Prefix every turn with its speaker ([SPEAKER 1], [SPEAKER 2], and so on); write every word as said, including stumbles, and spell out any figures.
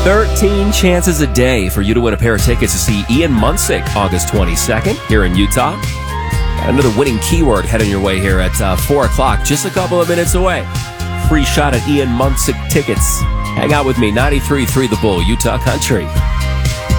[SPEAKER 1] thirteen chances a day for you to win a pair of tickets to see Ian Munsick August twenty-second here in Utah. Got another winning keyword heading your way here at uh, four o'clock, just a couple of minutes away. Free shot at Ian Munsick tickets. Hang out with me, ninety-three point three The Bull, Utah Country.